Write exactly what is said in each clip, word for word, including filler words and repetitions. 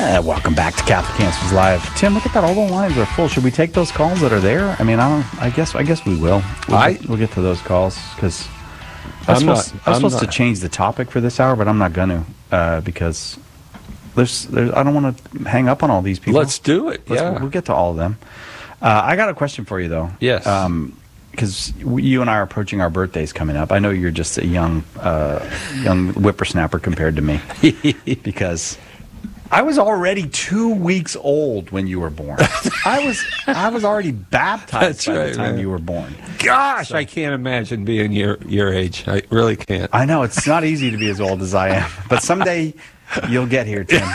Uh, welcome back to Catholic Answers Live. Tim, look at that. All the lines are full. Should we take those calls that are there? I mean, I don't. I guess. I guess we will. We'll, I, get, we'll get to those calls because I was I'm supposed, not, I was I'm supposed not. to change the topic for this hour, but I'm not going to uh, because there's, there's. I don't want to hang up on all these people. Let's do it. Let's, yeah, we'll get to all of them. Uh, I got a question for you though. Yes. Um, because you and I are approaching our birthdays coming up. I know you're just a young, uh, young whippersnapper compared to me, because I was already two weeks old when you were born. I was, I was already baptized That's by right, the time man. you were born. Gosh, I can't imagine being your your age. I really can't. I know it's not easy to be as old as I am, but someday you'll get here, Tim.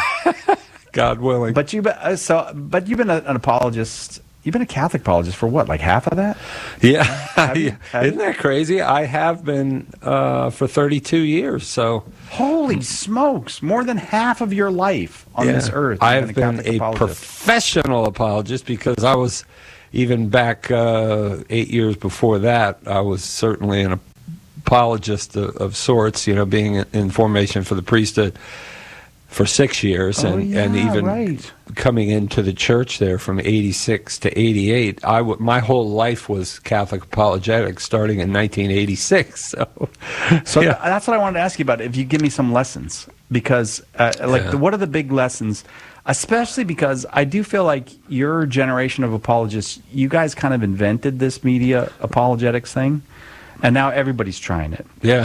God willing. But you've been, uh, so, but you've been a, an apologist. You've been a Catholic apologist for what, like half of that? Yeah, Have you- have isn't you? that crazy? I have been uh, for thirty-two years. So Holy smokes! More than half of your life on yeah. this earth. I you've have been Catholic a apologist. professional apologist because I was even back uh, eight years before that. I was certainly an apologist of, of sorts. You know, being in formation for the priesthood for six years, Oh, and yeah, and even right. coming into the church there from eighty-six to eighty-eight. I w- my whole life was Catholic apologetics, starting in nineteen eighty-six. So, So yeah. th- that's what I wanted to ask you about. If you give me some lessons, because uh, like, Yeah. the, what are the big lessons? Especially because I do feel like your generation of apologists, you guys kind of invented this media apologetics thing, and now everybody's trying it. yeah,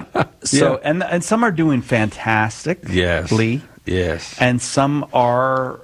So Yeah. and and some are doing fantastically, yes, yes, and some are,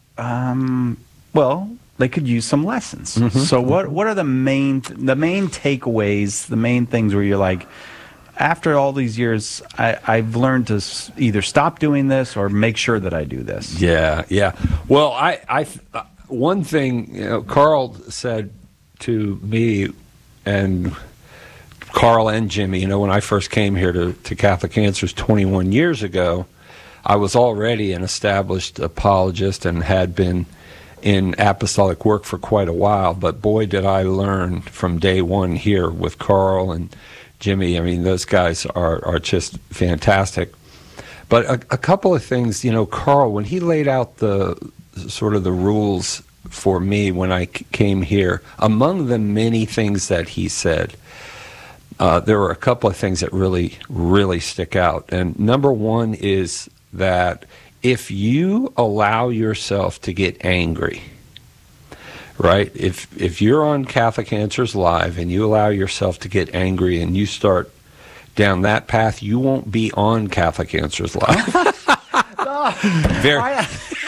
um, well, they could use some lessons. Mm-hmm. So what what are the main the main takeaways, the main things where you're like, after all these years, I, I've learned to s- either stop doing this or make sure that I do this. yeah, yeah. Well, I, I, uh, one thing, you know, Carl said to me, and Carl and Jimmy, you know, when I first came here to, to Catholic Answers twenty-one years ago, I was already an established apologist and had been in apostolic work for quite a while. But boy, did I learn from day one here with Carl and Jimmy. I mean, those guys are, are just fantastic. But a, a couple of things, you know, Carl, when he laid out the sort of the rules for me when I c- came here, among the many things that he said, uh, there were a couple of things that really, really stick out. And number one is that if you allow yourself to get angry, right? If if you're on Catholic Answers Live and you allow yourself to get angry and you start down that path, you won't be on Catholic Answers Live. Very. I-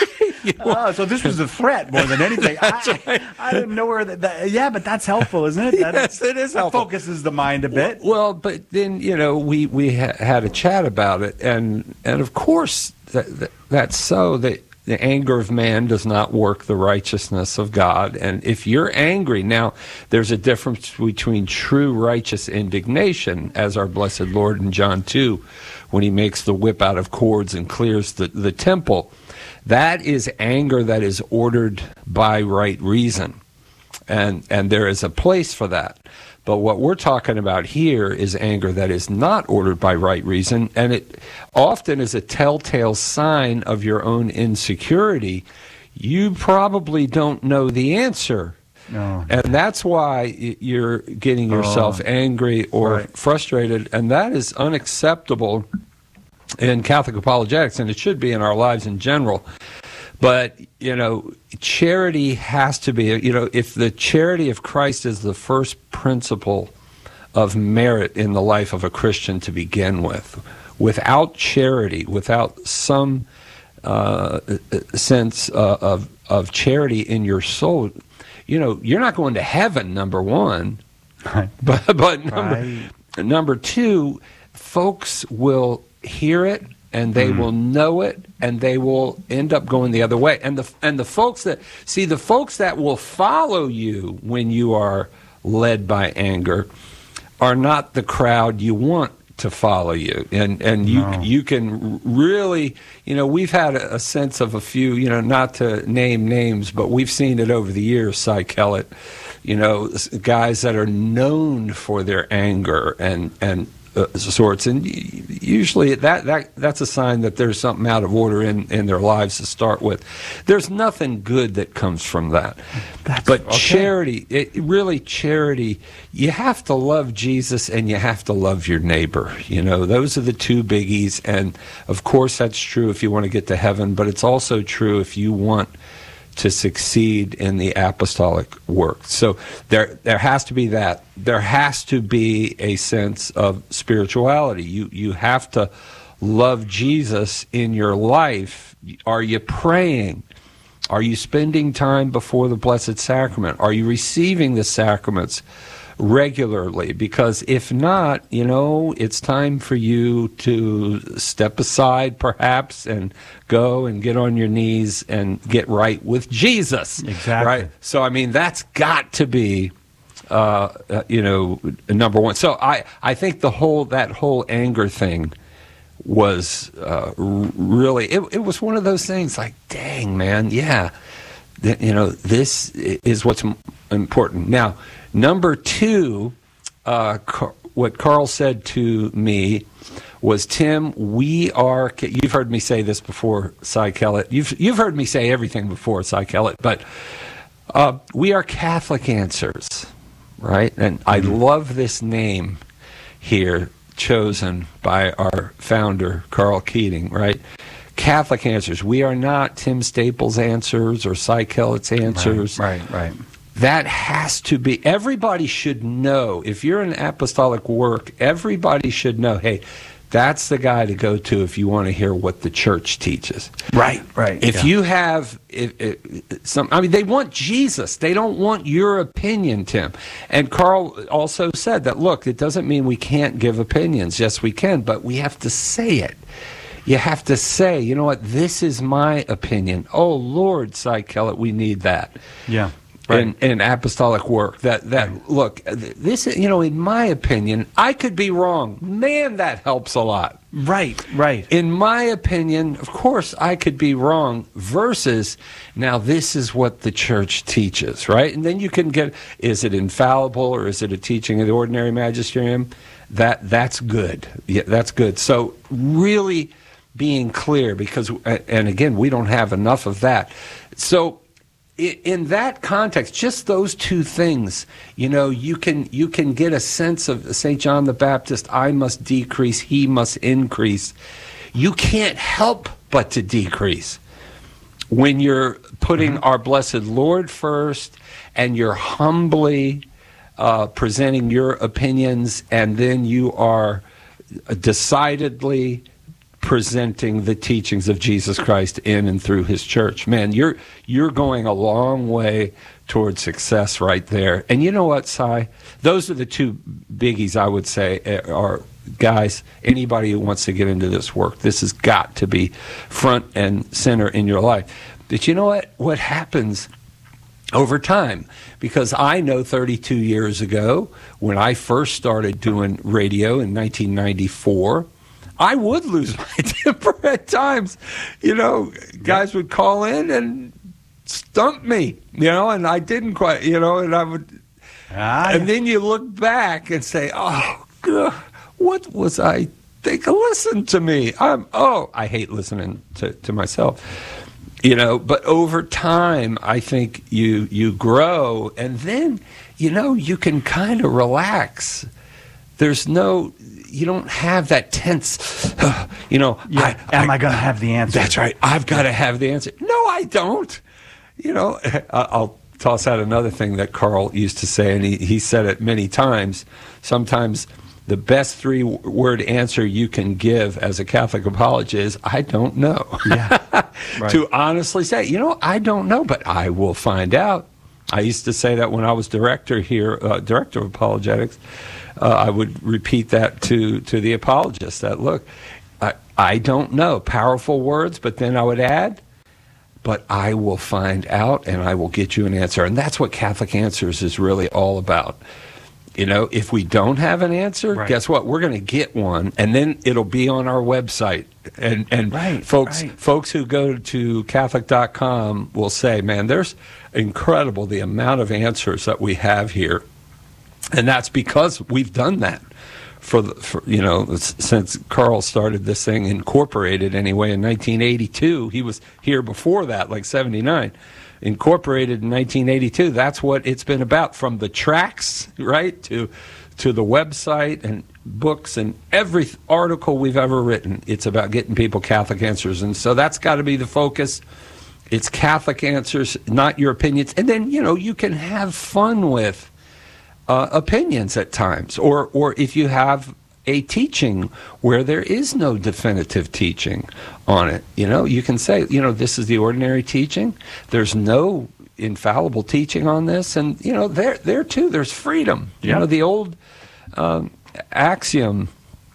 oh, so this was a threat more than anything. I, right. I didn't know where that, that. Yeah, but that's helpful, isn't it? That, Yes, it is that helpful. focuses the mind a bit. Well, but then, you know, we, we ha- had a chat about it, and and of course that, that that's so that the anger of man does not work the righteousness of God. And if you're angry, now there's a difference between true righteous indignation, as our blessed Lord in John two, when he makes the whip out of cords and clears the, the temple. That is anger that is ordered by right reason. And and there is a place for that. But what we're talking about here is anger that is not ordered by right reason, and it often is a telltale sign of your own insecurity. You probably don't know the answer. No. And that's why y- you're getting yourself Oh. angry or Right. frustrated, and that is unacceptable in Catholic apologetics, and it should be in our lives in general. But, you know, charity has to be, you know, if the charity of Christ is the first principle of merit in the life of a Christian to begin with, without charity, without some uh, sense uh, of, of charity in your soul, you know, you're not going to heaven, number one. Right. But, but number, Right. number two, folks will hear it, and they will know it, and they will end up going the other way. And the and the folks that see the folks that will follow you when you are led by anger are not the crowd you want to follow you. And and you No. you can really, you know, we've had a, a sense of a few, you know, not to name names, but we've seen it over the years, Cy Kellett, you know, s- guys that are known for their anger and and uh, sorts, and usually that, that that's a sign that there's something out of order in, in their lives to start with. There's nothing good that comes from that. That's, but okay. charity, it, really charity, you have to love Jesus and you have to love your neighbor. You know, those are the two biggies, and of course that's true if you want to get to heaven, but it's also true if you want to succeed in the apostolic work. So there there has to be that. There has to be a sense of spirituality. You you have to love Jesus in your life. Are you praying? Are you spending time before the Blessed Sacrament? Are you receiving the sacraments regularly? Because if not, you know, it's time for you to step aside perhaps and go and get on your knees and get right with Jesus. Exactly. Right? So, I mean, that's got to be, uh, uh, you know, number one. So I, I think the whole, that whole anger thing was uh, really, it, it was one of those things like, dang, man, yeah, th- you know, this is what's m- important. Now, number two, uh, Car- what Carl said to me was, Tim, we are, you've heard me say this before, Cy Kellett. You've, you've heard me say everything before, Cy Kellett, but uh, we are Catholic Answers, right? And I love this name here, chosen by our founder, Carl Keating, right? Catholic Answers. We are not Tim Staples Answers or Cy Kellett's Answers. Right, right, right. That has to be, everybody should know, if you're in apostolic work, everybody should know, hey, that's the guy to go to if you want to hear what the church teaches. Right, right. If yeah. you have if, if, some, I mean, they want Jesus. They don't want your opinion, Tim. And Carl also said that, look, it doesn't mean we can't give opinions. Yes, we can, but we have to say it. You have to say, you know what, this is my opinion. Oh, Lord, Cy Kellett, we need that. Yeah. Right. In, in apostolic work, that that Right. look, this, you know, in my opinion, I could be wrong. Man, that helps a lot. Right, right. In my opinion, of course, I could be wrong. Versus, now this is what the church teaches, right? And then you can get: is it infallible or is it a teaching of the ordinary magisterium? That that's good. Yeah, that's good. So really being clear, because, and again, we don't have enough of that. So, in that context, just those two things, you know, you can you can get a sense of Saint John the Baptist, I must decrease, he must increase. You can't help but to decrease when you're putting mm-hmm. our blessed Lord first and you're humbly uh, presenting your opinions, and then you are decidedly presenting the teachings of Jesus Christ in and through his church. Man, you're you're going a long way towards success right there. And you know what, Cy? Those are the two biggies I would say are, guys, anybody who wants to get into this work, this has got to be front and center in your life. But you know what? What happens over time? Because I know thirty-two years ago, when I first started doing radio in nineteen ninety-four, I would lose my temper at times. You know, guys would call in and stump me, you know, and I didn't quite, you know, and I would, ah, and then you look back and say, oh, God, what was I thinking? Listen to me. I'm, oh, I hate listening to, to myself, you know, but over time, I think you, you grow, and then, you know, you can kind of relax. There's no, you don't have that tense, uh, you know. Yeah. I, Am I, I going to have the answer? That's right. I've got to have the answer. No, I don't. You know, I'll toss out another thing that Carl used to say, and he, he said it many times. Sometimes the best three-word answer you can give as a Catholic apologist is, I don't know. Yeah. Right. To honestly say, you know, I don't know, but I will find out. I used to say that when I was director here, uh, director of apologetics. Uh, I would repeat that to, to the apologists, that, look, I, I don't know. Powerful words, but then I would add, but I will find out and I will get you an answer. And that's what Catholic Answers is really all about. You know, if we don't have an answer, right. guess what? We're going to get one, and then it'll be on our website. And and right, folks right. folks who go to Catholic dot com will say, man, there's incredible the amount of answers that we have here. And that's because we've done that for the for, you know s- since Carl started this thing, incorporated anyway in nineteen eighty-two. He was here before that, like seventy-nine. Incorporated in nineteen eighty-two. That's what it's been about, from the tracks, right, to to the website and books and every article we've ever written. It's about getting people Catholic answers, and so that's got to be the focus. It's Catholic answers, not your opinions. And then, you know, you can have fun with uh, opinions at times, or or if you have a teaching where there is no definitive teaching on it, you know, you can say, you know, this is the ordinary teaching. There's no infallible teaching on this, and you know, there there too, there's freedom. You Yeah. know, the old um, axiom,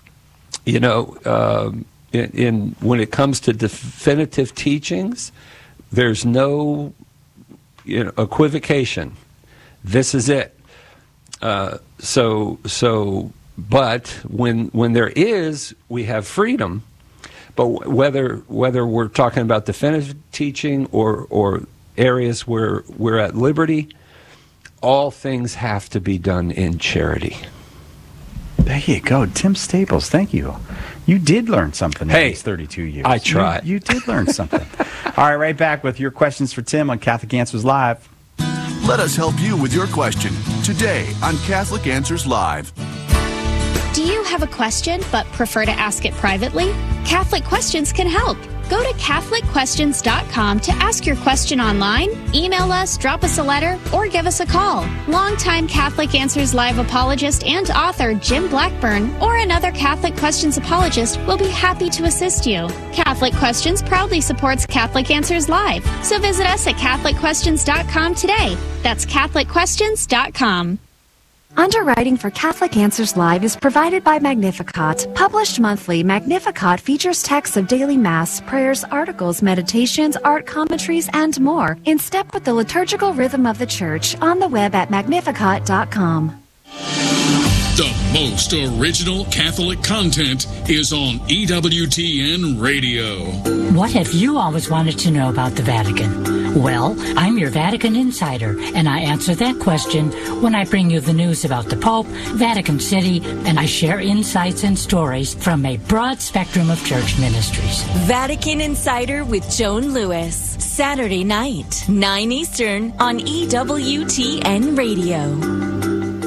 you know, um, in, in when it comes to definitive teachings, there's no, you know, equivocation. This is it. Uh, so so. But when when there is, we have freedom. But whether whether we're talking about definitive teaching or or areas where we're at liberty, all things have to be done in charity. There you go, Tim Staples. Thank you. You did learn something in Hey, these thirty-two years. I tried. You, you did learn something. All right, right back with your questions for Tim on Catholic Answers Live. Let us help you with your question today on Catholic Answers Live. Do you have a question but prefer to ask it privately? Catholic Questions can help. Go to Catholic Questions dot com to ask your question online, email us, drop us a letter, or give us a call. Longtime Catholic Answers Live apologist and author Jim Blackburn or another Catholic Questions apologist will be happy to assist you. Catholic Questions proudly supports Catholic Answers Live, so visit us at Catholic Questions dot com today. That's Catholic Questions dot com. Underwriting for Catholic Answers Live is provided by Magnificat. Published monthly, Magnificat features texts of daily Mass, prayers, articles, meditations, art commentaries, and more, in step with the liturgical rhythm of the Church, on the web at magnificat dot com. The most original Catholic content is on E W T N Radio. What have you always wanted to know about the Vatican? Well, I'm your Vatican insider, and I answer that question when I bring you the news about the Pope, Vatican City, and I share insights and stories from a broad spectrum of church ministries. Vatican Insider with Joan Lewis, Saturday night, nine Eastern on E W T N Radio.